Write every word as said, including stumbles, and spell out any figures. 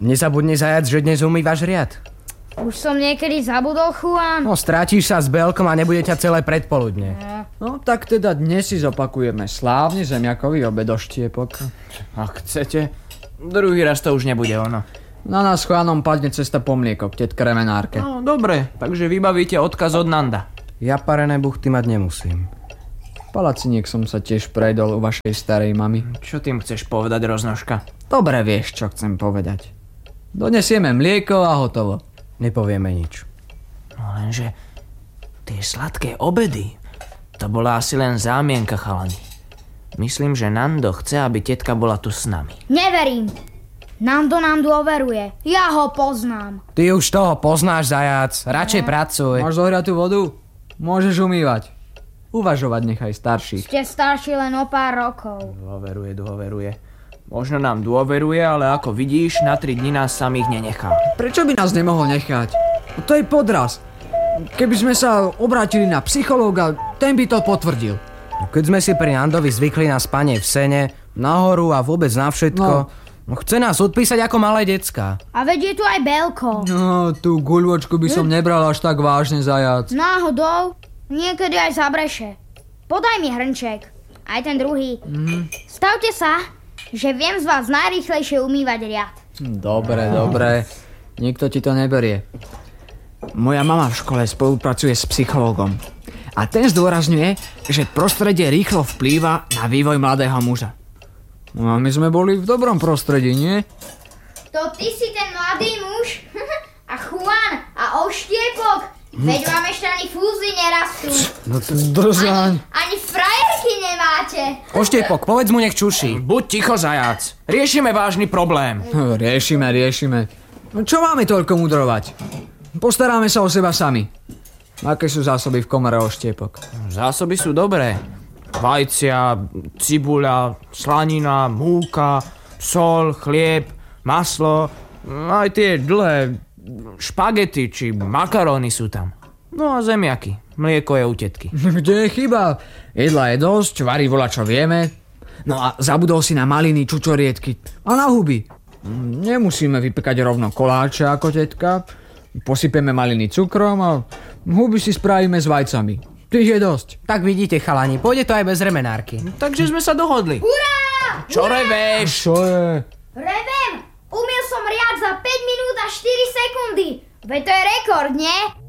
Nezabudni zajac, že dnes umývaš riad. Už som niekedy zabudol, Juan. No, strátiš sa s Belkom a nebude ťa celé predpoludne. No, tak teda dnes si zopakujeme slávny zemiakový obed do štiepok. Ak chcete, druhý raz to už nebude ono. Na nás Juanom padne cesta po mlieko k tetke remenárke. No, dobre, takže vybavíte odkaz od Nanda. Ja parené buchty mať nemusím. Palaciniek som sa tiež prejdol u vašej starej mamy. Čo tým chceš povedať, Roznožka? Dobre vieš, čo chcem povedať. Donesieme mlieko a hotovo. Nepovieme nič. No lenže tie sladké obedy, to bola asi len zámienka, chalani. Myslím, že Nando chce, aby tetka bola tu s nami. Neverím. Nando nám dôveruje. Ja ho poznám. Ty už toho poznáš, zajac. Radšej no. pracuj. Máš zohriatú vodu? Môžeš umývať. Uvažovať nechaj starších. Ste starší len o pár rokov. Dôveruje, dôveruje. Možno nám dôveruje, ale ako vidíš, na tri dni nás samých nenechá. Prečo by nás nemohol nechať? No to je podraz. Keby sme sa obrátili na psychológa, ten by to potvrdil. Keď sme si pri Nandovi zvykli na spanie v sene, nahoru a vôbec na všetko, no. No chce nás odpísať ako malé decká. A veď je tu aj Belko. No, tú guľvočku by som nebral až tak vážne, zajac. Náhodou, niekedy aj zabreše. Podaj mi hrnček. Aj ten druhý. Mm. Stavte sa, že viem z vás najrýchlejšie umývať riad. Dobre, dobre. Nikto ti to neberie. Moja mama v škole spolupracuje s psychológom. A ten zdôrazňuje, že prostredie rýchlo vplýva na vývoj mladého muža. No a my sme boli v dobrom prostredí, nie? To ty si ten mladý muž? A Juan a Oštiepok? Veď vám ešte ani fúzy nerastú. No to drzaň. Ani, ani frajerky nemáte. Oštiepok, povedz mu, nech čuší. Buď ticho, zajac. Riešime vážny problém. No, riešime, riešime. No čo máme toľko mudrovať? Postaráme sa o seba sami. Aké sú zásoby v komore, Oštiepok? Zásoby sú dobré. Vajcia, cibuľa, slanina, múka, sol, chlieb, maslo, aj tie dlhé špagety či makaróny sú tam. No a zemiaky, mlieko je u tetky. Kde je chyba? Jedla je dosť, varí voľa čo vieme. No a zabudol si na maliny, čučoriedky a na huby. Nemusíme vypekať rovno koláče ako tetka. Posypeme maliny cukrom a huby si spravíme s vajcami. Tých je dosť. Tak vidíte, chalani, pôjde to aj bez remenárky. Takže sme sa dohodli. Hurá! Čo Hurá! reveš? Čo je? Revem! Umyl som riad za päť minút a štyri sekundy. Veď to je rekord, nie?